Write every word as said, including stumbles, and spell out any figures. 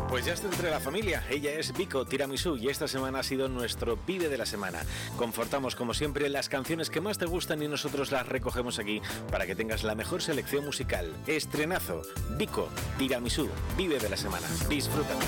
Pues ya está entre la familia. Ella es Vico Tiramisú y esta semana ha sido nuestro Vive de la Semana. Confortamos, como siempre, las canciones que más te gustan y nosotros las recogemos aquí para que tengas la mejor selección musical. Estrenazo, Vico Tiramisú, Vive de la Semana. Disfrútalo.